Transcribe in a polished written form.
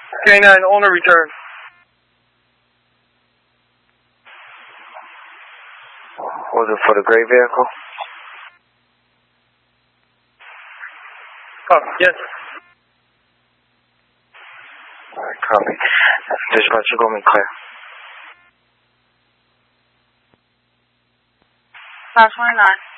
K9, owner return. Was it for the gray vehicle? Oh, yes. Alright, copy. Dispatch, you go me clear. 529.